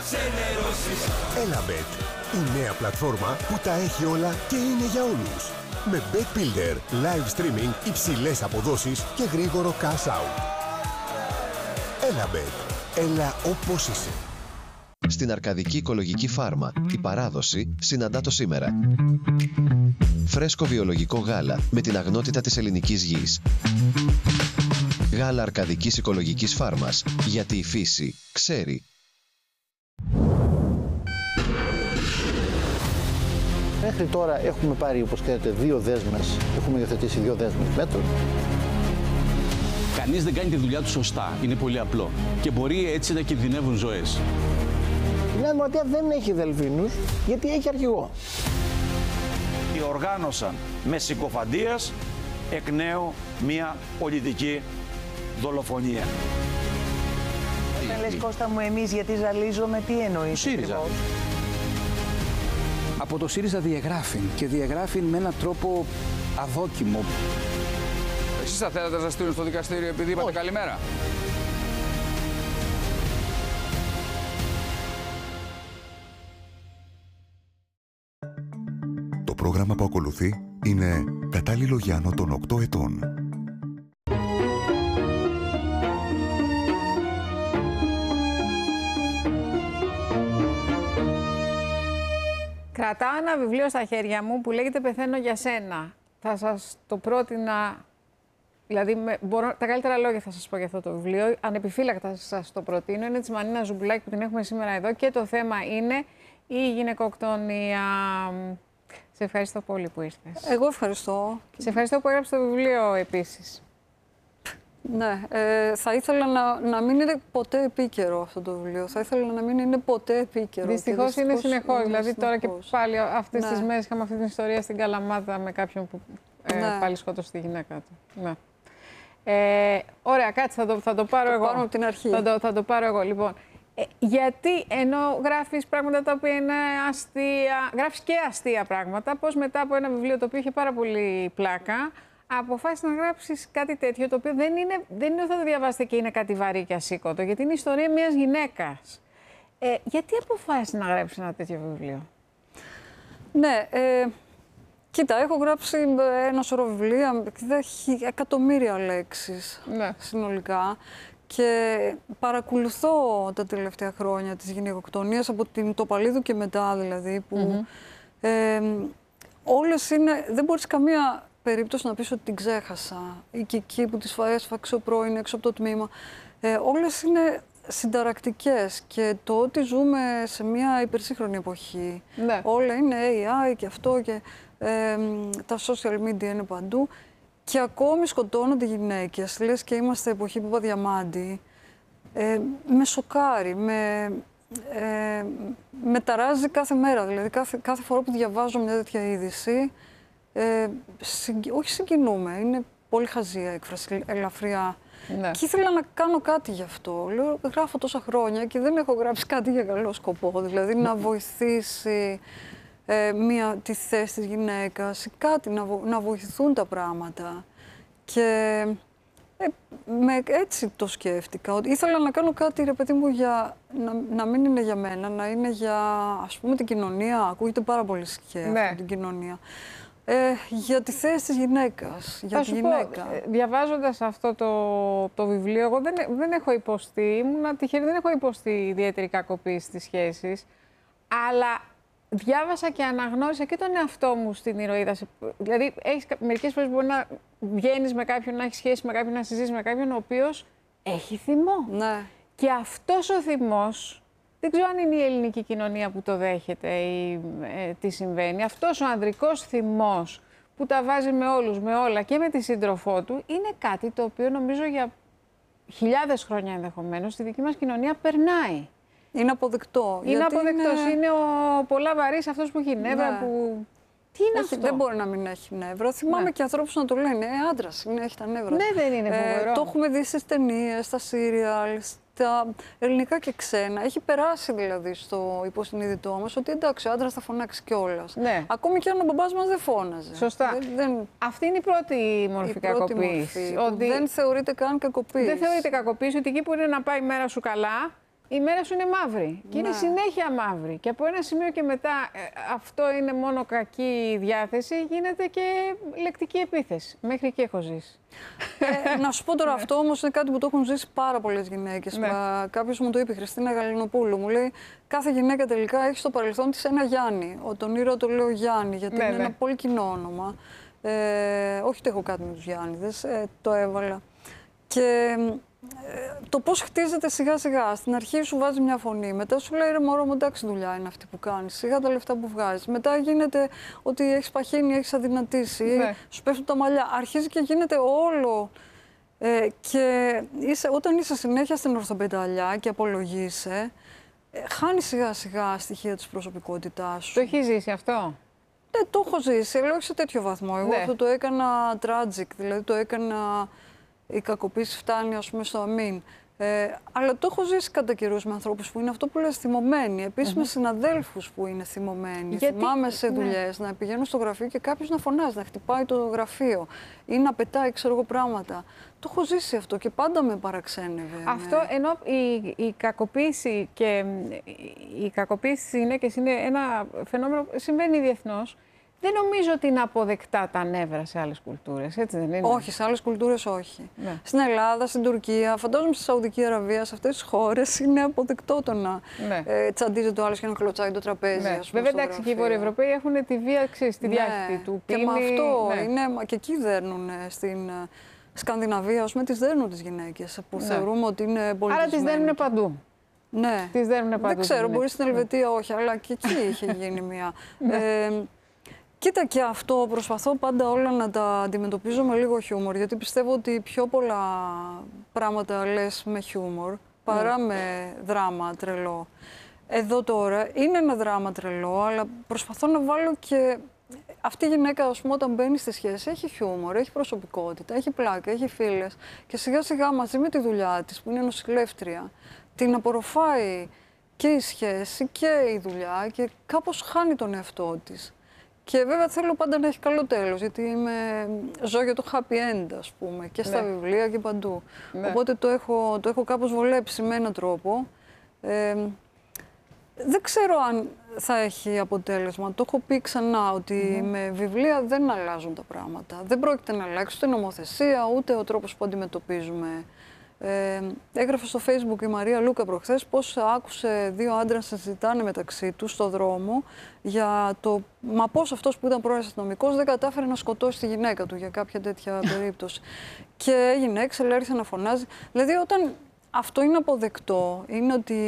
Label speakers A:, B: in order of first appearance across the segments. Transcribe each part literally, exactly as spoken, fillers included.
A: ξενερώσεις.
B: Elabet, η νέα πλατφόρμα που τα έχει όλα και είναι για όλους. Με Bet Builder, live streaming, υψηλές αποδόσεις και γρήγορο cash out. Elabet, έλα όπως είσαι.
C: Στην Αρκαδική Οικολογική Φάρμα, η παράδοση συναντά το σήμερα. Φρέσκο βιολογικό γάλα με την αγνότητα της ελληνικής γης. Γάλα Αρκαδικής Οικολογικής Φάρμας, γιατί η φύση ξέρει.
D: Μέχρι τώρα έχουμε πάρει, όπως ξέρετε, δύο δέσμες, έχουμε υιοθετήσει δύο δέσμες μέτρων.
E: Κανείς δεν κάνει τη δουλειά του σωστά. Είναι πολύ απλό. Και μπορεί έτσι να κινδυνεύουν ζωές.
D: Η Νέα Δημοκρατία δεν έχει δελφίνους, γιατί έχει αρχηγό.
F: Διοργάνωσαν με συκοφαντίας εκ νέου μια πολιτική δολοφονία.
G: Όταν λες, Κώστα μου, εμείς γιατί ζαλίζομαι, τι εννοείς?
E: ΣΥΡΙΖΑ. Από το ΣΥΡΙΖΑ διαγράφει και διαγράφει με έναν τρόπο αδόκιμο.
H: Εσείς θα θέλατε να σας στείλουν στο δικαστήριο επειδή είπατε καλημέρα?
I: Το πρόγραμμα που ακολουθεί είναι κατάλληλο για άνω των οκτώ ετών.
J: Κρατάω ένα βιβλίο στα χέρια μου που λέγεται «Πεθαίνω για σένα». Θα σας το πρότεινα, δηλαδή με, μπορώ, τα καλύτερα λόγια θα σας πω για αυτό το βιβλίο. Ανεπιφύλακτα θα σας το προτείνω. Είναι της Μανίνα Ζουμπουλάκη που την έχουμε σήμερα εδώ και το θέμα είναι η γυναικοκτονία. Σε ευχαριστώ πολύ που ήρθες.
K: Εγώ ευχαριστώ.
J: Σε ευχαριστώ που έγραψες το βιβλίο επίσης.
K: Ναι, ε, θα ήθελα να, να μην είναι ποτέ επίκαιρο αυτό το βιβλίο. Θα ήθελα να μην είναι ποτέ επίκαιρο.
J: Δυστυχώς, δυστυχώς είναι συνεχώς. Δηλαδή
K: συνεχώς.
J: τώρα και πάλι αυτές
K: ναι.
J: τις μέρες είχαμε αυτή την ιστορία στην Καλαμάτα με κάποιον που ε,
K: ναι.
J: πάλι σκότωσε τη γυναίκα του. Ναι. Ε, ωραία, κάτσε, θα το, θα το πάρω
K: το
J: εγώ.
K: Πάρω από την αρχή.
J: Θα το, θα το πάρω εγώ, λοιπόν. Ε, γιατί ενώ γράφεις πράγματα τα οποία είναι αστεία, γράφεις και αστεία πράγματα, πώς μετά από ένα βιβλίο το οποίο είχε πάρα πολύ πλάκα, αποφάσισες να γράψεις κάτι τέτοιο, το οποίο δεν είναι, δεν είναι ότι θα το διαβάσετε και είναι κάτι βαρύ και ασήκωτο, γιατί είναι η ιστορία μιας γυναίκας. Ε, γιατί αποφάσισες να γράψεις ένα τέτοιο βιβλίο?
K: Ναι, ε, κοίτα, έχω γράψει ένα σωρό βιβλία, έχει εκατομμύρια λέξεις ναι. συνολικά. Και παρακολουθώ τα τελευταία χρόνια της γυναικοκτονίας, από την Τοπαλίδου και μετά δηλαδή, που mm-hmm. ε, όλες είναι, δεν μπορείς καμία περίπτωση να πεις ότι την ξέχασα. Ή και εκεί που τις έσφαξε ο πρώην έξω από το τμήμα. Ε, όλες είναι συνταρακτικές και το ότι ζούμε σε μια υπερσύγχρονη εποχή. Ναι. Όλα είναι έι άι και αυτό και ε, τα social media είναι παντού. Και ακόμη σκοτώνονται γυναίκες, λες και είμαστε εποχή Παπαδιαμάντη. Ε, με σοκάρει, με, ε, με ταράζει κάθε μέρα. Δηλαδή κάθε, κάθε φορά που διαβάζω μια τέτοια είδηση, ε, συγκ, όχι συγκινούμε, είναι πολύ χαζία έκφραση, ελαφριά. Ναι. Και ήθελα να κάνω κάτι γι' αυτό. Λέω, γράφω τόσα χρόνια και δεν έχω γράψει κάτι για καλό σκοπό. Δηλαδή να βοηθήσει ε, μια, τη θέση της γυναίκας, κάτι να, βο, να βοηθούν τα πράγματα. Και ε, με, έτσι το σκέφτηκα. Ότι ήθελα να κάνω κάτι, ρε παιδί μου, για, να, να μην είναι για μένα, να είναι για, ας πούμε, την κοινωνία. Ακούγεται πάρα πολύ σκέφτη, ναι. την κοινωνία. Ε, για τη θέση της γυναίκας, για
J: Θα
K: τη
J: σου
K: γυναίκα.
J: Πω, διαβάζοντας αυτό το, το βιβλίο, εγώ δεν, δεν έχω υποστεί, ήμουν τυχερή, δεν έχω υποστεί ιδιαίτερη κακοποίηση στις σχέσεις, αλλά διάβασα και αναγνώρισα και τον εαυτό μου στην ηρωίδα. Δηλαδή, έχεις, μερικές φορές μπορεί να βγαίνεις με κάποιον, να έχεις σχέση με κάποιον, να συζήσεις με κάποιον, ο οποίος έχει θυμό.
K: Ναι.
J: Και αυτός ο θυμός, δεν ξέρω αν είναι η ελληνική κοινωνία που το δέχεται ή ε, τι συμβαίνει. Αυτός ο ανδρικός θυμός που τα βάζει με όλους, με όλα και με τη σύντροφό του, είναι κάτι το οποίο νομίζω για χιλιάδες χρόνια ενδεχομένως στη δική μας κοινωνία περνάει.
K: Είναι αποδεκτό.
J: Είναι αποδεκτός. Είναι, είναι ο πολλά βαρύς αυτός που έχει νεύρα, ναι. που... Τι είναι
K: έχει,
J: αυτό?
K: Δεν μπορεί να μην έχει νεύρα. Θυμάμαι ναι. και ανθρώπους να το λένε. Ε, άντρας είναι, έχει τα νεύρα.
J: Ναι, δεν είναι φοβερό.
K: Ε, το έχουμε δει στις ταινίες, στα σύριαλ, στα ελληνικά και ξένα. Έχει περάσει δηλαδή στο υποσυνείδητό μας ότι εντάξει, ο άντρας θα φωνάξει κιόλας. Ναι. Ακόμη και αν ο μπαμπάς μας δεν φώναζε.
J: Σωστά.
K: Δεν, δεν...
J: Αυτή είναι η πρώτη μορφή κακοποίηση.
K: Ότι δεν θεωρείται καν κακοποίηση.
J: Δεν θεωρείται κακοποίηση, ότι εκεί που είναι να πάει η μέρα σου καλά, η μέρα σου είναι μαύρη. Και
K: Ναι.
J: είναι συνέχεια μαύρη. Και από ένα σημείο και μετά ε, αυτό είναι μόνο κακή διάθεση, γίνεται και λεκτική επίθεση. Μέχρι εκεί έχω ζήσει.
K: Ε, να σου πω τώρα, αυτό όμως είναι κάτι που το έχουν ζήσει πάρα πολλές γυναίκες.
J: Ναι.
K: Κάποιος μου το είπε, η Χριστίνα Γαλινοπούλου. Μου λέει: κάθε γυναίκα τελικά έχει στο παρελθόν της ένα Γιάννη. Ο, τον ήρωα το λέω Γιάννη, γιατί
J: Ναι,
K: είναι
J: ναι.
K: ένα πολύ κοινό όνομα. Ε, όχι ότι έχω κάτι με τους Γιάννηδες, ε, το έβαλα. Και ε, το πώς χτίζεται σιγά σιγά. Στην αρχή σου βάζει μια φωνή, μετά σου λέει: ρε μωρό μου, εντάξει, δουλειά είναι αυτή που κάνεις. Σιγά τα λεφτά που βγάζεις. Μετά γίνεται ότι έχεις παχύνει, έχεις αδυνατήσει,
J: Ναι.
K: σου πέφτουν τα μαλλιά. Αρχίζει και γίνεται όλο. Ε, και είσαι, όταν είσαι συνέχεια στην ορθοπενταλιά και απολογείσαι, ε, χάνει σιγά σιγά στοιχεία της προσωπικότητάς σου.
J: Το έχει ζήσει αυτό?
K: Ναι, το έχω ζήσει, αλλά όχι σε τέτοιο βαθμό. Εγώ
J: Ναι.
K: αυτό το έκανα tragic, δηλαδή το έκανα, η κακοποίηση φτάνει ας πούμε στο αμήν. Ε, αλλά το έχω ζήσει κατά καιρούς με ανθρώπους που είναι αυτό που λες θυμωμένοι. Επίσης με συναδέλφους που είναι θυμωμένοι.
J: Γιατί-
K: Θυμάμαι σε
J: ναι.
K: δουλειές να πηγαίνω στο γραφείο και κάποιος να φωνάζει, να χτυπάει το γραφείο ή να πετάει ξέρω εγώ πράγματα. Το έχω ζήσει αυτό και πάντα με παραξένευε.
J: Αυτό
K: ναι.
J: ενώ η, η κακοποίηση και η, η κακοποίηση στις γυναίκες είναι ένα φαινόμενο που συμβαίνει διεθνώς. Δεν νομίζω ότι είναι αποδεκτά τα νεύρα σε άλλες κουλτούρες, έτσι δεν είναι?
K: Όχι, σε άλλες κουλτούρες όχι.
J: Ναι.
K: Στην Ελλάδα, στην Τουρκία, φαντάζομαι στη Σαουδική Αραβία, σε αυτές τις χώρες είναι αποδεκτό το να
J: Ναι.
K: ε, τσαντίζεται ο άλλος και να κλωτσάει το τραπέζι.
J: Ναι.
K: Ας πούμε,
J: Βέβαια,
K: στο
J: εντάξει, και οι
K: γραφείο.
J: Βορειοευρωπαίοι έχουν τη βία, ξέρεις, τη
K: Ναι.
J: διάχυτη του
K: Και
J: πίνει.
K: με αυτό
J: ναι.
K: είναι, μα και εκεί δέρνουν ε, στην ε, Σκανδιναβία, ας πούμε, τις δέρνουν τις γυναίκες που
J: Ναι.
K: θεωρούμε ότι είναι
J: Άρα
K: πολιτισμένοι.
J: τις δέρνουν παντού.
K: Ναι.
J: Τις δέρνουν παντού.
K: Δεν
J: τις
K: ξέρω, μπορεί
J: γυναίκες.
K: στην Ελβετία όχι, αλλά και εκεί είχε γίνει μια.
J: Ναι.
K: ε, κοίτα και αυτό, προσπαθώ πάντα όλα να τα αντιμετωπίζω με λίγο χιούμορ, γιατί πιστεύω ότι πιο πολλά πράγματα λες με χιούμορ παρά
J: Ναι.
K: με δράμα τρελό. Εδώ τώρα είναι ένα δράμα τρελό, αλλά προσπαθώ να βάλω και αυτή η γυναίκα, ας πούμε, όταν μπαίνει στη σχέση, έχει χιούμορ, έχει προσωπικότητα, έχει πλάκα, έχει φίλες και σιγά σιγά μαζί με τη δουλειά της, που είναι νοσηλεύτρια, την απορροφάει και η σχέση και η δουλειά και κάπως χάνει τον εαυτό της. Και βέβαια θέλω πάντα να έχει καλό τέλος, γιατί είμαι, ζω για το happy end, ας πούμε, και στα
J: Ναι.
K: βιβλία και παντού.
J: Ναι.
K: Οπότε το έχω, το έχω κάπως βολέψει με έναν τρόπο. Ε, δεν ξέρω αν θα έχει αποτέλεσμα. Το έχω πει ξανά ότι με βιβλία δεν αλλάζουν τα πράγματα. Δεν πρόκειται να αλλάξει ούτε η νομοθεσία, ούτε ο τρόπος που αντιμετωπίζουμε. Ε, έγραφε στο Facebook η Μαρία Λούκα προχθές πώς άκουσε δύο άντρες να συζητάνε μεταξύ τους στο δρόμο για το μα πώς αυτός που ήταν πρώην αστυνομικός δεν κατάφερε να σκοτώσει τη γυναίκα του για κάποια τέτοια περίπτωση. Και η γυναίκα άρχισε να φωνάζει. Δηλαδή όταν αυτό είναι αποδεκτό, είναι ότι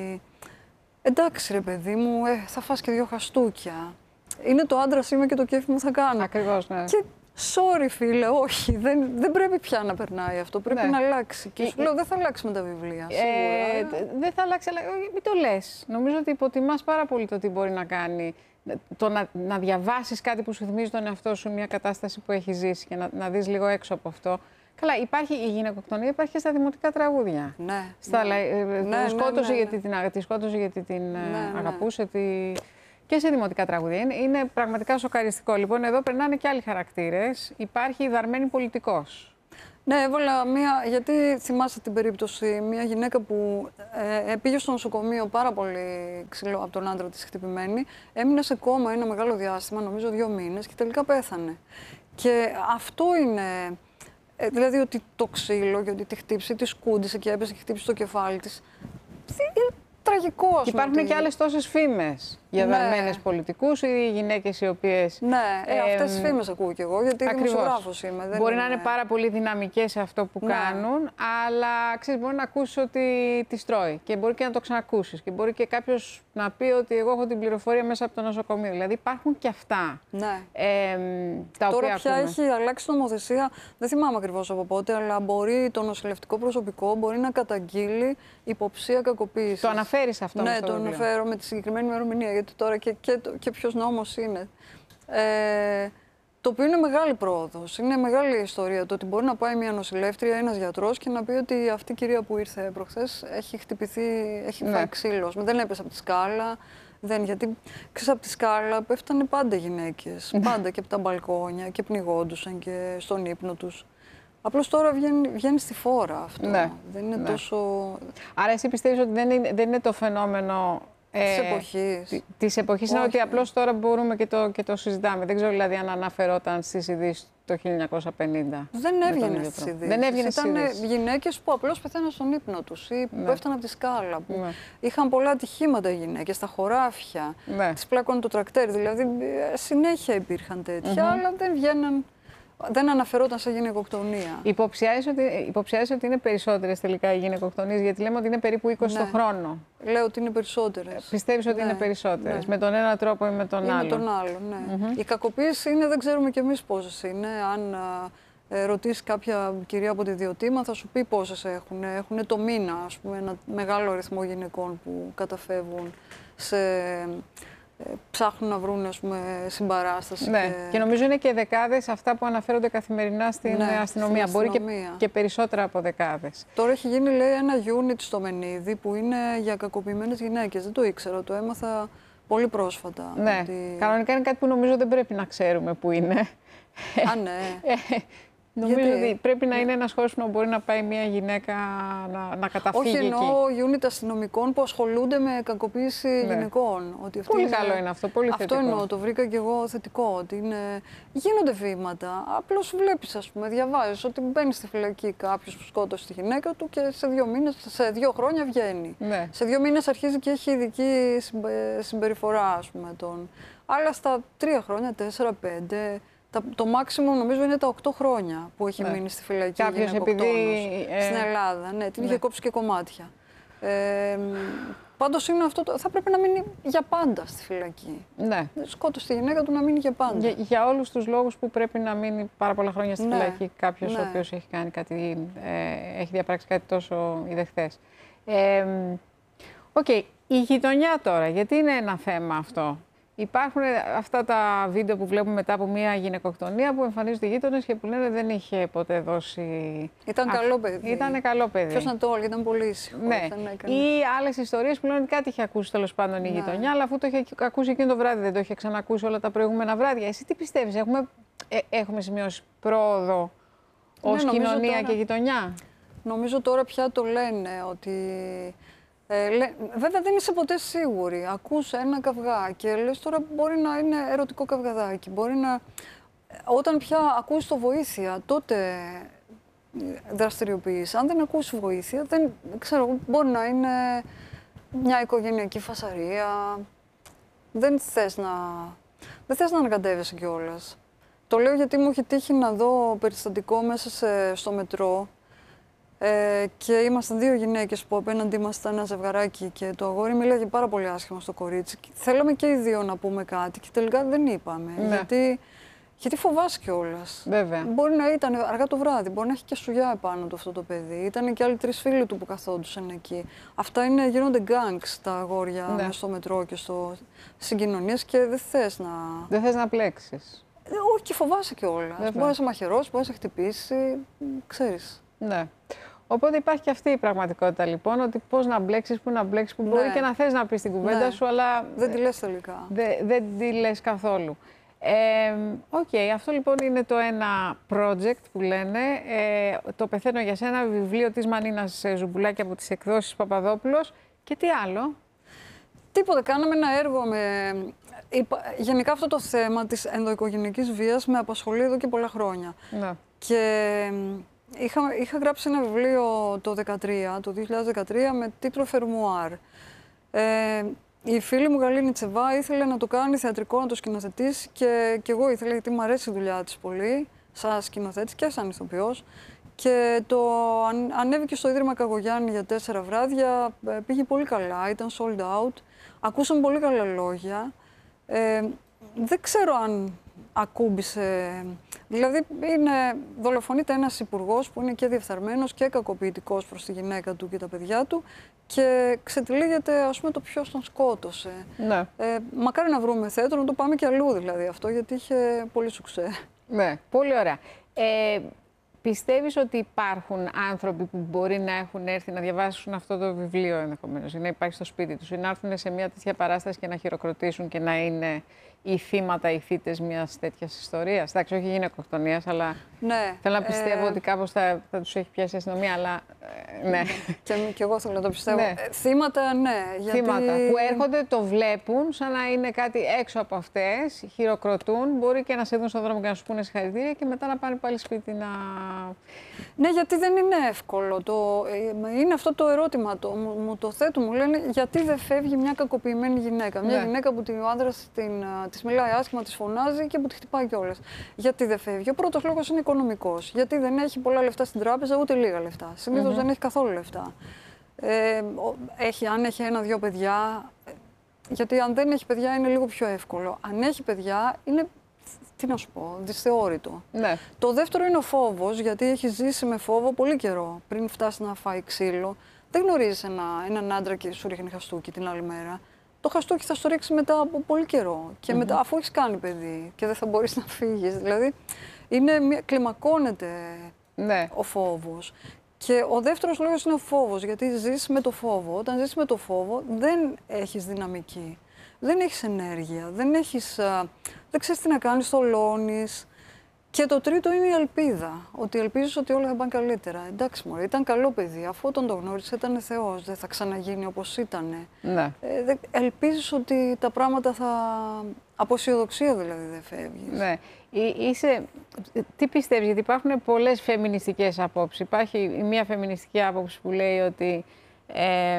K: εντάξει ρε παιδί μου, ε, θα φας και δύο χαστούκια. Είναι το άντρας είμαι και το κέφι μου θα κάνω.
J: Ακριβώς, ναι.
K: Και sorry φίλε, όχι, δεν, δεν πρέπει πια να περνάει αυτό, πρέπει
J: Ναι.
K: να αλλάξει. Και
J: Ε,
K: σου λέω δεν θα αλλάξει με τα βιβλία, σίγουρα.
J: Ε, δεν θα αλλάξει, αλλά όχι, μην το λες. Νομίζω ότι υποτιμάς πάρα πολύ το τι μπορεί να κάνει. Το να, να διαβάσεις κάτι που σου θυμίζει τον εαυτό σου, μια κατάσταση που έχει ζήσει και να, να δεις λίγο έξω από αυτό. Καλά, υπάρχει η γυναικοκτονία, υπάρχει και στα δημοτικά τραγούδια.
K: Ναι.
J: Στα,
K: ναι.
J: ε,
K: Ναι,
J: την
K: ναι,
J: σκότωσε
K: ναι,
J: γιατί
K: ναι.
J: την, αγα- τη σκότωσε γιατί την ε,
K: ναι.
J: αγαπούσε. Τη... Και σε δημοτικά τραγούδια. Είναι, είναι πραγματικά σοκαριστικό. Λοιπόν, εδώ περνάνε και άλλοι χαρακτήρες. Υπάρχει η δαρμένη πολιτικός.
K: Ναι, έβαλα μία, γιατί θυμάσαι την περίπτωση, μία γυναίκα που ε, πήγε στο νοσοκομείο πάρα πολύ ξυλό από τον άντρα της χτυπημένη, έμεινε σε κόμμα ένα μεγάλο διάστημα, νομίζω δύο μήνες, και τελικά πέθανε. Και αυτό είναι, ε, δηλαδή ότι το ξύλο, γιατί τη χτύπησε, τη σκούντισε και έπεσε και χτύπησε το κεφάλι της. Είναι τραγικό, ας πούμε.
J: Υπάρχουν
K: ότι-
J: και άλλες τόσες φήμες για
K: Ναι.
J: δαρμένες πολιτικούς ή γυναίκες οι οποίες.
K: Ναι, ε, αυτές τις
J: εμ,
K: φήμες ακούω κι εγώ, γιατί
J: Ακριβώς.
K: δημοσιογράφος είμαι. Δεν
J: Μπορεί
K: είμαι...
J: να είναι πάρα πολύ δυναμικές σε αυτό που
K: Ναι.
J: κάνουν, αλλά ξέρεις, μπορεί να ακούσεις ότι τις τρώει και μπορεί και να το ξανακούσεις. Και μπορεί και κάποιος να πει ότι εγώ έχω την πληροφορία μέσα από το νοσοκομείο. Δηλαδή υπάρχουν και αυτά.
K: Ναι.
J: Ε, τα
K: Τώρα
J: οποία
K: πια
J: ακούμε.
K: έχει αλλάξει νομοθεσία, δεν θυμάμαι ακριβώς από πότε, αλλά μπορεί το νοσηλευτικό προσωπικό μπορεί να καταγγείλει υποψία κακοποίησης.
J: Το αναφέρεις αυτό
K: Ναι,
J: μες στο
K: το
J: βιβλίο.
K: αναφέρω με τη συγκεκριμένη ημερομηνία, γιατί τώρα και, και, το- και ποιος νόμος είναι. Ε, το οποίο είναι μεγάλη πρόοδος. Είναι μεγάλη ιστορία το ότι μπορεί να πάει μια νοσηλεύτρια, ένας γιατρός και να πει ότι αυτή η κυρία που ήρθε προχθές έχει χτυπηθεί, έχει
J: Ναι.
K: φάει ξύλο. Δεν έπεσε από τη σκάλα. Δεν, γιατί ξέρεις, από τη σκάλα πέφτανε πάντα γυναίκες. Πάντα και από τα μπαλκόνια και πνιγόντουσαν και στον ύπνο τους. Απλώς τώρα βγαίνει, βγαίνει στη φόρα αυτό.
J: Ναι.
K: Δεν είναι
J: ναι.
K: τόσο...
J: Άρα εσύ πιστεύεις ότι δεν είναι, δεν είναι το φαινόμενο
K: της
J: ε,
K: εποχής.
J: Της εποχής είναι ότι απλώς τώρα μπορούμε και το, και το συζητάμε. Δεν ξέρω δηλαδή αν αναφερόταν στις ειδήσεις το χίλια εννιακόσια πενήντα.
K: Δεν έβγαινε στις ειδήσεις.
J: Δεν έβγαινε
K: Ήταν
J: στις
K: γυναίκες που απλώς πεθαίναν στον ύπνο τους ή
J: ναι.
K: πέφτανε από τη σκάλα. Που
J: ναι.
K: είχαν πολλά ατυχήματα οι γυναίκες, στα χωράφια,
J: ναι.
K: τις πλάκωνε το τρακτέρ. Δηλαδή συνέχεια υπήρχαν τέτοια, mm-hmm. αλλά δεν βγαίναν. Δεν αναφερόταν σε γυναικοκτονία.
J: Υποψιάζεις ότι, υποψιάζεις ότι είναι περισσότερες τελικά οι γυναικοκτονίες, γιατί λέμε ότι είναι περίπου είκοσι
K: ναι.
J: το χρόνο.
K: Λέω ότι είναι περισσότερες.
J: Πιστεύεις ότι
K: ναι.
J: είναι περισσότερες,
K: ναι.
J: με τον ένα τρόπο ή με τον
K: ή
J: άλλο.
K: με τον άλλο, ναι.
J: Mm-hmm.
K: Η κακοποίηση είναι, δεν ξέρουμε κι εμείς πόσες είναι. Αν ε, ρωτήσει κάποια κυρία από τη Διοτήμα, θα σου πει πόσες έχουν. Έχουν το μήνα, ας πούμε, ένα μεγάλο αριθμό γυναικών που καταφεύγουν σε... Ε, ψάχνουν να βρουν, ας πούμε, συμπαράσταση.
J: Ναι.
K: Και...
J: και νομίζω είναι και δεκάδες αυτά που αναφέρονται καθημερινά στην,
K: ναι,
J: αστυνομία.
K: στην
J: Μπορεί
K: αστυνομία.
J: Και, και περισσότερα από δεκάδες.
K: Τώρα έχει γίνει, λέει, ένα unit στο Μενίδη που είναι για κακοποιημένες γυναίκες. Δεν το ήξερα, το έμαθα πολύ πρόσφατα.
J: Ναι. Ότι... Κανονικά είναι κάτι που νομίζω δεν πρέπει να ξέρουμε που είναι.
K: Α, ναι.
J: Νομίζω
K: Γιατί?
J: ότι πρέπει να είναι ένας χώρος που μπορεί να πάει μια γυναίκα να, να καταφύγει.
K: Όχι, εννοώ
J: εκεί.
K: unit αστυνομικών που ασχολούνται με κακοποίηση ναι. γυναικών. Ότι
J: πολύ
K: είναι...
J: καλό είναι αυτό, πολύ
K: αυτό
J: θετικό.
K: Αυτό εννοώ, το βρήκα και εγώ θετικό. Ότι είναι... γίνονται βήματα. Απλώς βλέπεις, ας πούμε, διαβάζεις ότι μπαίνει στη φυλακή κάποιος που σκότωσε τη γυναίκα του και σε δύο μήνες, σε δύο χρόνια βγαίνει.
J: Ναι.
K: Σε δύο μήνες αρχίζει και έχει ειδική συμπεριφορά, ας πούμε, τον. Αλλά στα τρία χρόνια, τέσσερα, πέντε. Το maximum νομίζω είναι τα οκτώ χρόνια που έχει ναι. μείνει στη φυλακή
J: κάποιος επειδή
K: ε... στην Ελλάδα. Ναι, την ναι. είχε κόψει και κομμάτια. Ε, πάντως είναι αυτό, το... θα πρέπει να μείνει για πάντα στη φυλακή.
J: Ναι.
K: Σκότωσε τη γυναίκα του να μείνει για πάντα.
J: Για, για όλους τους λόγους που πρέπει να μείνει πάρα πολλά χρόνια στη
K: ναι.
J: φυλακή κάποιος ναι. ο οποίος έχει κάνει κάτι, ε, έχει διαπράξει κάτι τόσο ιδεχθές. Ε, Οκ, okay. Η γειτονιά τώρα, γιατί είναι ένα θέμα αυτό. Υπάρχουν αυτά τα βίντεο που βλέπουμε μετά από μια γυναικοκτονία που εμφανίζονται οι γείτονες και που λένε δεν είχε ποτέ δώσει.
K: Ήταν Α, καλό παιδί.
J: Ήταν καλό παιδί.
K: Ποιος να το έλεγε, ήταν πολύ ήσυχο.
J: Ναι. Ή άλλες ιστορίες που λένε ότι κάτι είχε ακούσει τέλος πάντων η ναι. γειτονιά, αλλά αφού το είχε ακούσει εκείνο το βράδυ, δεν το είχε ξανακούσει όλα τα προηγούμενα βράδια. Εσύ τι πιστεύεις, έχουμε, ε, έχουμε σημειώσει πρόοδο ως ναι, κοινωνία τώρα, και γειτονιά?
K: Νομίζω τώρα πια το λένε ότι. Ε, λέ, βέβαια δεν είσαι ποτέ σίγουρη. Ακούς ένα καυγά και λες τώρα μπορεί να είναι ερωτικό καυγαδάκι. Μπορεί να... Όταν πια ακούς το βοήθεια, τότε δραστηριοποιείς. Αν δεν ακούς βοήθεια, δεν ξέρω, μπορεί να είναι μια οικογενειακή φασαρία. Δεν θες να, δεν θες να ανακατεύεσαι κιόλας. Το λέω γιατί μου έχει τύχει να δω περιστατικό μέσα σε, στο μετρό. Ε, και ήμασταν δύο γυναίκες που απέναντί μας ήταν ένα ζευγαράκι και το αγόρι μίλαγε πάρα πολύ άσχημα στο κορίτσι. Θέλαμε και οι δύο να πούμε κάτι και τελικά δεν είπαμε. Ναι. Γιατί, γιατί φοβάσαι κιόλας.
J: Βέβαια.
K: Μπορεί να ήταν αργά το βράδυ, μπορεί να έχει και σουγιά επάνω του αυτό το παιδί. Ήταν και άλλοι τρεις φίλοι του που καθόντουσαν εκεί. Αυτά είναι, γίνονται γκάνγκς τα αγόρια ναι. στο μετρό και στο συγκοινωνίες και δεν θες να.
J: Δεν θες να πλέξεις.
K: Ε, όχι, και φοβάσαι κιόλας. Μπορεί να σε μαχαιρώσει, μπορεί να σε χτυπήσει. Ξέρεις.
J: Ναι. Οπότε υπάρχει και αυτή η πραγματικότητα λοιπόν, ότι πώς να μπλέξεις, πού να μπλέξεις, που ναι. μπορεί και να θες να πεις την κουβέντα ναι. σου, αλλά
K: δεν τη λες τελικά.
J: Δε, δεν τη λες καθόλου. Οκ, ε, okay, αυτό λοιπόν είναι το ένα project που λένε, ε, το «Πεθαίνω για σένα», βιβλίο της Μανίνας Ζουμπουλάκη από τις εκδόσεις Παπαδόπουλος. Και τι άλλο?
K: Τίποτα, κάναμε ένα έργο με... Γενικά αυτό το θέμα της ενδοοικογενειακής βίας με απασχολεί εδώ και πολλά χρόνια.
J: Ναι.
K: Και... Είχα, είχα γράψει ένα βιβλίο το, δεκατρία, το δύο χιλιάδες δεκατρία με τίτλο «Φερμουάρ». Ε, η φίλη μου Γαλήνη Τσεβά ήθελε να το κάνει θεατρικό, να το σκηνοθετήσει και, και εγώ ήθελα, γιατί μου αρέσει η δουλειά της πολύ, σαν σκηνοθέτης και σαν ηθοποιός. Και το αν, ανέβηκε στο Ίδρυμα Καγογιάννη για τέσσερα βράδια, πήγε πολύ καλά, ήταν sold out. Ακούσαμε πολύ καλά λόγια. Ε, δεν ξέρω αν ακούμπησε. Δηλαδή, είναι, δολοφονείται ένας υπουργός που είναι και διεφθαρμένος και κακοποιητικός προς τη γυναίκα του και τα παιδιά του και ξετυλίγεται, ας πούμε, το ποιος τον σκότωσε.
J: Ναι.
K: Ε, μακάρι να βρούμε θέατρο, να το πάμε και αλλού δηλαδή αυτό, γιατί είχε πολύ σουξέ.
J: Ναι, πολύ ωραία. Ε, πιστεύεις ότι υπάρχουν άνθρωποι που μπορεί να έχουν έρθει να διαβάσουν αυτό το βιβλίο ενδεχομένως, ή να υπάρχει στο σπίτι τους, ή να έρθουν σε μια τέτοια παράσταση και να χειροκροτήσουν και να είναι οι θύματα, οι θύτες μιας τέτοιας ιστορίας? Εντάξει, όχι γυναικοκτονίας, αλλά
K: ναι,
J: θέλω να πιστεύω
K: ε... ότι
J: κάπως θα, θα τους έχει πιάσει η αστυνομία, αλλά ε, ναι.
K: Και, και εγώ θέλω να το πιστεύω.
J: Ναι.
K: Ε, θύματα, ναι. Γιατί...
J: Θύματα που έρχονται, το βλέπουν σαν να είναι κάτι έξω από αυτές, χειροκροτούν, μπορεί και να σε δουν στον δρόμο και να σου πούνε συγχαρητήρια και μετά να πάνε πάλι σπίτι να...
K: Ναι, γιατί δεν είναι εύκολο. Το, είναι αυτό το ερώτημα, το, μου, μου το θέτουν, μου λένε γιατί δεν φεύγει μια κακοποιημένη γυναίκα. Μια ναι. γυναίκα που ο άντρας της μιλάει άσχημα, της φωνάζει και που τη χτυπάει κιόλας. Γιατί δεν φεύγει? Ο πρώτος λόγος είναι οικονομικός. Γιατί δεν έχει πολλά λεφτά στην τράπεζα, ούτε λίγα λεφτά. Συνήθως mm-hmm. δεν έχει καθόλου λεφτά. Ε, έχει, αν έχει ένα-δυο παιδιά, γιατί αν δεν έχει παιδιά είναι λίγο πιο εύκολο. Αν έχει παιδιά είναι, τι να σου πω, δυσθεώρητο. Ναι. Το δεύτερο είναι ο φόβος, γιατί έχει ζήσει με φόβο πολύ καιρό πριν φτάσει να φάει ξύλο. Δεν γνωρίζεις ένα, έναν άντρα και σου ρίχνει χαστούκι την άλλη μέρα. Το χαστούκι θα στο ρίξει μετά από πολύ καιρό και mm-hmm. μετά, αφού έχεις κάνει παιδί και δεν θα μπορείς να φύγεις. Δηλαδή, είναι μια, κλιμακώνεται ναι. ο φόβος. Και ο δεύτερος λόγος είναι ο φόβος, γιατί ζεις με το φόβο. Όταν ζεις με το φόβο, δεν έχεις δυναμική, δεν έχεις ενέργεια, δεν, έχεις, α, δεν ξέρεις τι να κάνεις, θολώνεις. Και το τρίτο είναι η ελπίδα, ότι ελπίζεις ότι όλα θα πάνε καλύτερα. Εντάξει, μωρέ, ήταν καλό παιδί, αφού τον το γνώρισε, ήταν Θεός, δεν θα ξαναγίνει όπως ήταν. Ναι. Ε, ελπίζεις ότι τα πράγματα θα... Από αισιοδοξία δηλαδή δεν φεύγεις. Ναι. Είσαι... Τι πιστεύεις, γιατί υπάρχουν πολλές φεμινιστικές απόψεις. Υπάρχει μια φεμινιστική άποψη που λέει ότι ε,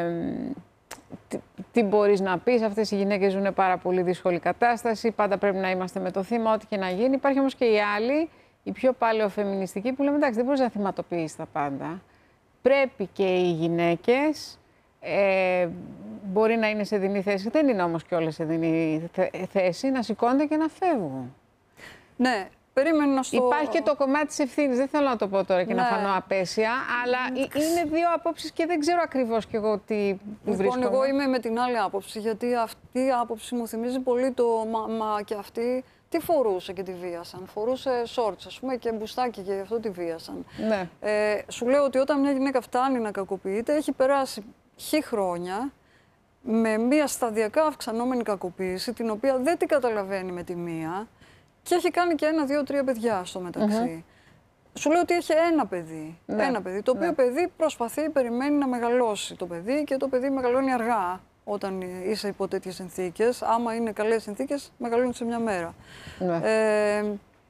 K: τι, τι μπορείς να πεις, αυτές οι γυναίκες ζουν πάρα πολύ δύσκολη κατάσταση, πάντα πρέπει να είμαστε με το θύμα, ό,τι και να γίνει. Υπάρχει όμως και η άλλη, η πιο παλαιοφεμινιστική, που λέμε εντάξει, δεν μπορείς να θυματοποιήσεις τα πάντα. Πρέπει και οι γυναίκες, ε, μπορεί να είναι σε δινή θέση, δεν είναι όμως και όλες σε δινή θέση, να σηκώνται και να φεύγουν. Ναι. Περίμενα στο... Υπάρχει και το κομμάτι της ευθύνης, δεν θέλω να το πω τώρα και ναι. να φανώ απέσια, αλλά είναι δύο απόψεις και δεν ξέρω ακριβώς κι εγώ τι που λοιπόν, βρίσκομαι. Εγώ είμαι με την άλλη άποψη, γιατί αυτή η άποψη μου θυμίζει πολύ το μα, μα και αυτή τι φορούσε και τη βίασαν. Φορούσε σόρτς, ας πούμε, και μπουστάκι και γι' αυτό τη βίασαν. Ναι. Ε, σου λέω ότι όταν μια γυναίκα φτάνει να κακοποιείται, έχει περάσει χι χρόνια με μια σταδιακά αυξανόμενη κακοποίηση, την οποία δεν την καταλαβαίνει με τη μία. Και έχει κάνει και ένα, δύο, τρία παιδιά στο μεταξύ. Mm-hmm. Σου λέω ότι έχει ένα παιδί. Ναι. Ένα παιδί. Το οποίο ναι. παιδί προσπαθεί, περιμένει να μεγαλώσει το παιδί και το παιδί μεγαλώνει αργά όταν είσαι υπό τέτοιες συνθήκες. Άμα είναι καλές συνθήκες, μεγαλώνει σε μια μέρα. Ναι. Ε,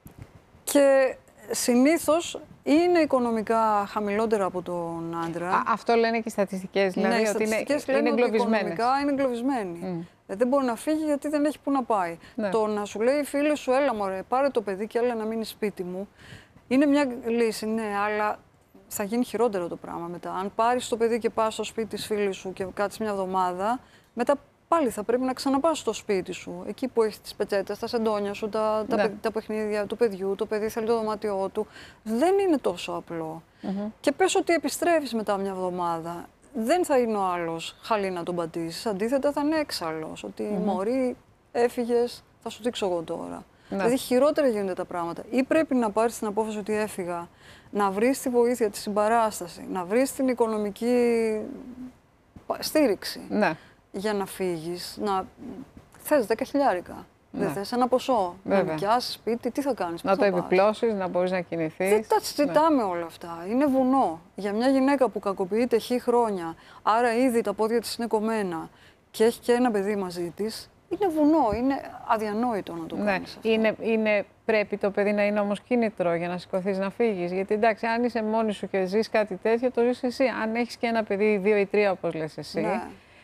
K: και συνήθως είναι οικονομικά χαμηλότερα από τον άντρα.
J: Α, αυτό λένε και οι στατιστικές, δηλαδή,
K: ναι, οι
J: ότι
K: στατιστικές
J: είναι, είναι εγκλωβισμένες.
K: Οικονομικά είναι εγκλωβισμένοι. Mm. Ε, δεν μπορεί να φύγει γιατί δεν έχει που να πάει. Ναι. Το να σου λέει η φίλη σου, έλα μωρέ, πάρε το παιδί και έλα να μείνει σπίτι μου, είναι μια λύση, ναι, αλλά θα γίνει χειρότερο το πράγμα μετά. Αν πάρεις το παιδί και πας στο σπίτι της φίλης σου και κάτσεις μια εβδομάδα, μετά πάλι θα πρέπει να ξαναπάς στο σπίτι σου, εκεί που έχεις τις πετσέτες, τα σεντόνια σου, τα, ναι. τα, τα παιχνίδια του παιδιού, το παιδί θέλει το δωμάτιό του. Δεν είναι τόσο απλό. Mm-hmm. Και πες ότι επιστρέφεις μετά μια εβδομάδα, δεν θα είναι ο άλλος χαλή να τον πατήσεις. Αντίθετα θα είναι έξαλλος, ότι mm-hmm. μωρή, έφυγες, θα σου δείξω εγώ τώρα. Ναι. Δηλαδή χειρότερα γίνονται τα πράγματα. Ή πρέπει να πάρεις την απόφαση ότι έφυγα, να βρεις τη βοήθεια, τη συμπαράσταση, να βρεις την οικονομική στήριξη. Ναι. Για να φύγεις, να θες δέκα χιλιάρικα. Ναι. Δεν θες ένα ποσό. Βέβαια. Να νοικιάσεις σπίτι, τι θα κάνεις,
J: να το επιπλώσεις, να μπορείς να κινηθείς.
K: Δεν τα συζητάμε ναι. όλα αυτά. Είναι βουνό. Για μια γυναίκα που κακοποιείται χι χρόνια, άρα ήδη τα πόδια της είναι κομμένα και έχει και ένα παιδί μαζί της, είναι βουνό. Είναι αδιανόητο να το
J: ναι.
K: κάνεις αυτό.
J: Είναι, είναι, πρέπει το παιδί να είναι όμως κίνητρο για να σηκωθείς να φύγεις. Γιατί εντάξει, αν είσαι μόνη σου και ζεις κάτι τέτοιο, το ζεις εσύ. Αν έχεις και ένα παιδί, δύο ή τρία, όπως λες εσύ. Ναι.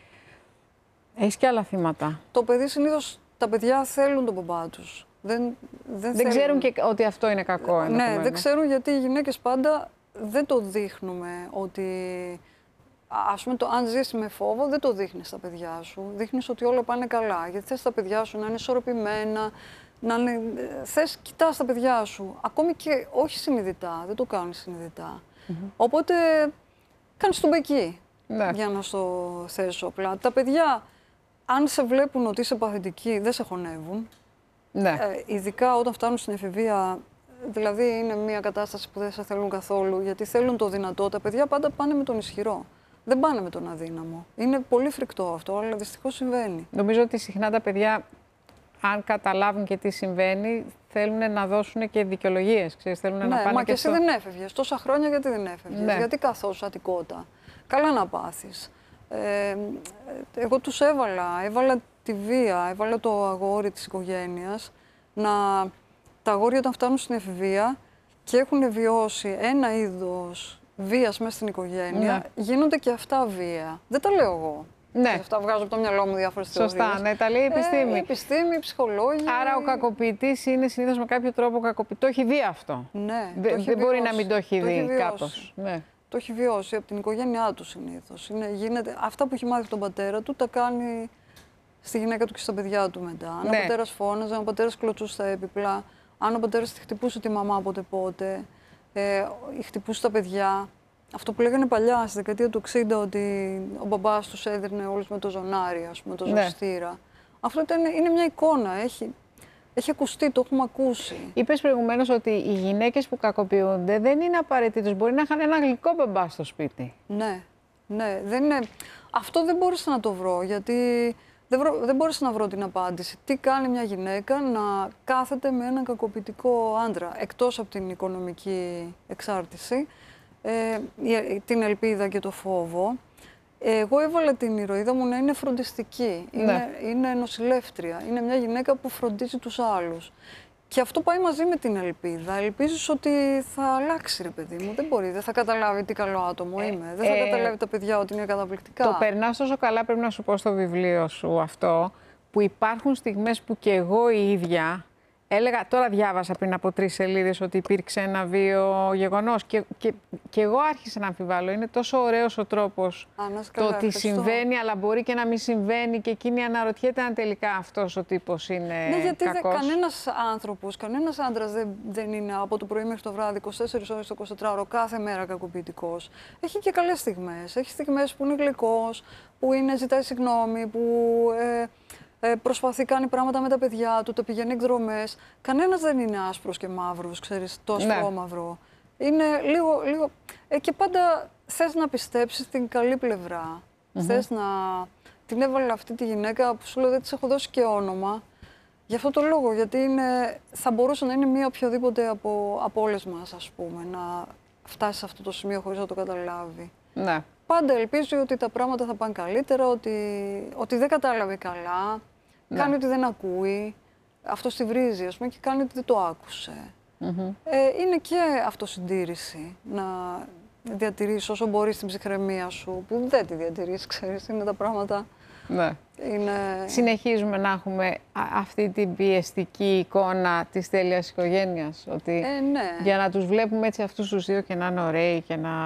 J: Έχεις και άλλα θύματα.
K: Το παιδί συνήθως, τα παιδιά θέλουν τον μπαμπά τους. Δεν, δεν,
J: δεν ξέρουν και ότι αυτό είναι κακό.
K: Ναι, δεν ξέρουν γιατί οι γυναίκες πάντα δεν το δείχνουμε ότι... Ας πούμε, το, αν ζεις με φόβο, δεν το δείχνεις στα παιδιά σου. Δείχνεις ότι όλα πάνε καλά. Γιατί θες τα παιδιά σου να είναι ισορροπημένα, να είναι... Θες, κοιτάς τα παιδιά σου. Ακόμη και όχι συνειδητά, δεν το κάνεις συνειδητά. Mm-hmm. Οπότε, κάνεις τον μπεκί, ναι. για να στο θέσω απλά. Τα παιδιά... Αν σε βλέπουν ότι είσαι παθητική, δεν σε χωνεύουν. Ναι. Ε, ειδικά όταν φτάνουν στην εφηβεία, Δηλαδή είναι μια κατάσταση που δεν σε θέλουν καθόλου, γιατί θέλουν το δυνατό. Τα παιδιά πάντα πάνε με τον ισχυρό. Δεν πάνε με τον αδύναμο. Είναι πολύ φρικτό αυτό, αλλά δυστυχώς συμβαίνει.
J: Νομίζω ότι συχνά τα παιδιά, αν καταλάβουν και τι συμβαίνει, θέλουν να δώσουν και δικαιολογίες. Ξέρεις, θέλουν
K: ναι,
J: να πάνε
K: μα
J: και,
K: και
J: στο...
K: εσύ δεν έφευγες. Τόσα χρόνια γιατί δεν έφευγες,
J: ναι.
K: γιατί καθώς ατικότα. Καλά να πάθεις. Ε, εγώ τους έβαλα, έβαλα τη βία, έβαλα το αγόρι της οικογένειας. Να... Τα αγόρια όταν φτάνουν στην εφηβεία και έχουν βιώσει ένα είδος βίας μέσα στην οικογένεια, ναι. γίνονται και αυτά βία. Δεν τα λέω εγώ.
J: Ναι.
K: Και αυτά βγάζω από το μυαλό μου διάφορες θεωρίες.
J: Σωστά, ναι, τα λέει η επιστήμη.
K: Ε, η επιστήμη, οι ψυχολόγοι.
J: Άρα ο κακοποιητής είναι συνήθως με κάποιο τρόπο κακοποιητής. Το έχει δει αυτό.
K: Ναι,
J: Δε,
K: το έχει
J: δεν
K: βιώσει.
J: μπορεί να μην το έχει
K: το
J: δει
K: έχει
J: κάπως. Ναι.
K: Το έχει βιώσει από την οικογένειά του συνήθως. Είναι, γίνεται, αυτά που έχει μάθει τον πατέρα του τα κάνει στη γυναίκα του και στα παιδιά του μετά. Αν ναι. ο πατέρας φώναζε, αν ο πατέρας κλωτσούσε στα έπιπλα, αν ο πατέρας τη χτυπούσε τη μαμά πότε πότε, ε, χτυπούσε τα παιδιά. Αυτό που λέγανε παλιά, στη δεκαετία του εξήντα, ότι ο μπαμπάς τους έδερνε όλους με το ζωνάρι, ας πούμε, το
J: ναι.
K: ζωστήρα. Αυτό ήταν, είναι μια εικόνα, έχει, έχει ακουστεί, το έχουμε ακούσει.
J: Είπες προηγουμένως ότι οι γυναίκες που κακοποιούνται δεν είναι απαραίτητος, μπορεί να είχαν ένα γλυκό μπαμπά στο σπίτι.
K: Ναι, ναι, δεν είναι... Αυτό δεν μπόρεσα να το βρω, γιατί δεν, βρω, δεν μπόρεσα να βρω την απάντηση. Τι κάνει μια γυναίκα να κάθεται με έναν κακοποιητικό άντρα, εκτός από την οικονομική εξάρτηση, ε, την ελπίδα και το φόβο. Εγώ έβαλα την ηρωίδα μου να είναι φροντιστική, ναι. είναι, είναι νοσηλεύτρια, είναι μια γυναίκα που φροντίζει τους άλλους. Και αυτό πάει μαζί με την ελπίδα. Ελπίζεις ότι θα αλλάξει, ρε παιδί μου. Δεν μπορεί, δεν θα καταλάβει τι καλό άτομο ε, είμαι. Δεν θα ε, καταλάβει τα παιδιά ότι είναι καταπληκτικά.
J: Το περνάς τόσο καλά, πρέπει να σου πω στο βιβλίο σου αυτό, που υπάρχουν στιγμές που κι εγώ η ίδια έλεγα, τώρα διάβασα πριν από τρεις σελίδες ότι υπήρξε ένα βίο γεγονός και, και, και εγώ άρχισα να αμφιβάλλω. Είναι τόσο ωραίος ο τρόπος
K: Α,
J: το ότι συμβαίνει, αλλά μπορεί και να μην συμβαίνει και εκείνη αναρωτιέται αν τελικά αυτός ο τύπος είναι
K: ναι, γιατί
J: κακός.
K: Δε, κανένας άνθρωπος, κανένας άντρας δεν, δεν είναι από το πρωί μέχρι το βράδυ, είκοσι τέσσερις ώρες το εικοσιτετράωρο, κάθε μέρα κακοποιητικός. Έχει και καλές στιγμές. Έχει στιγμές που είναι γλυκός, που είναι, ζητάει συγγνώμη, που... Ε, Ε, προσπαθεί, κάνει πράγματα με τα παιδιά του, τα πηγαίνει εκδρομές. Κανένας δεν είναι άσπρος και μαύρος, ξέρεις, το ασπρόμαυρο. Ναι. Είναι λίγο, λίγο... Ε, και πάντα θες να πιστέψεις την καλή πλευρά. Mm-hmm. Θες να... Την έβαλα αυτή τη γυναίκα που σου λέω δεν της έχω δώσει και όνομα. Γι' αυτό το λόγο, γιατί είναι... θα μπορούσε να είναι μία οποιοδήποτε από, από όλες μας, ας πούμε, να φτάσει σε αυτό το σημείο χωρίς να το καταλάβει.
J: Ναι.
K: Πάντα ελπίζει ότι τα πράγματα θα πάνε καλύτερα, ότι, ότι δεν κατάλαβε καλά, ναι. κάνει ότι δεν ακούει, αυτό στη βρίζει, ας πούμε, και κάνει ότι δεν το άκουσε. Mm-hmm. ε, είναι και αυτοσυντήρηση, να διατηρήσεις όσο μπορείς την ψυχραιμία σου, που δεν τη διατηρείς, ξέρεις, είναι τα πράγματα...
J: Ναι.
K: Είναι...
J: Συνεχίζουμε να έχουμε αυτή την πιεστική εικόνα της τέλειας οικογένειας, ότι
K: ε, ναι.
J: για να τους βλέπουμε έτσι αυτούς τους δύο και να είναι ωραίοι και να...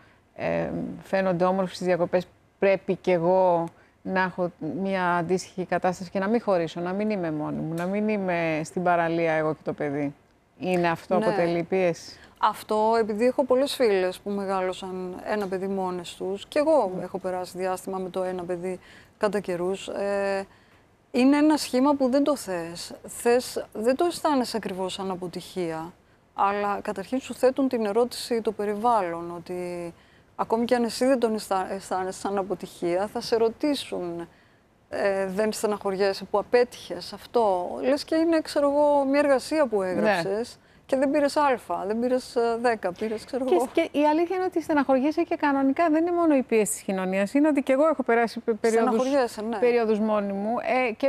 J: Ε, φαίνονται όμορφοι στις διακοπές, πρέπει κι εγώ να έχω μια αντίστοιχη κατάσταση και να μην χωρίσω, να μην είμαι μόνη μου, να μην είμαι στην παραλία εγώ και το παιδί. Είναι αυτό, ναι. αποτελεί πίεση.
K: Αυτό, επειδή έχω πολλές φίλες που μεγάλωσαν ένα παιδί μόνες τους, και εγώ mm. έχω περάσει διάστημα με το ένα παιδί κατά καιρούς, ε, είναι ένα σχήμα που δεν το θες. θες δεν το αισθάνεσαι ακριβώς σαν αποτυχία, αλλά καταρχήν σου θέτουν την ερώτηση το περιβάλλον, ότι ακόμη και αν εσύ δεν τον αισθάνεσαι σαν αποτυχία, θα σε ρωτήσουν, ε, δεν στεναχωριέσαι που απέτυχες αυτό. Λες και είναι, ξέρω εγώ, μια εργασία που έγραψες ναι. και δεν πήρες Α, δεν πήρες δέκα, πήρες, ξέρω εγώ.
J: Και, και η αλήθεια είναι ότι στεναχωριέσαι και κανονικά δεν είναι μόνο η πίεση της κοινωνίας, είναι ότι και εγώ έχω περάσει περίοδους,
K: ναι.
J: περίοδους μόνη μου ε, και